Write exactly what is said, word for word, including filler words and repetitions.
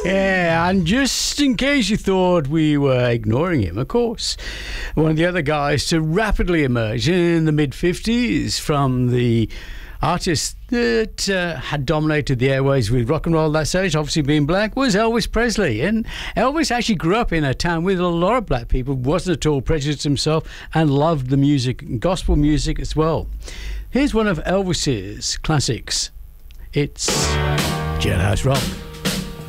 Yeah, and just in case you thought we were ignoring him, of course, one of the other guys to rapidly emerge in the mid-fifties from the artist that uh, had dominated the airways with rock and roll at that stage, obviously being black, was Elvis Presley. And Elvis actually grew up in a town with a lot of black people, wasn't at all prejudiced himself, and loved the music, gospel music as well. Here's one of Elvis's classics. It's Jailhouse Rock.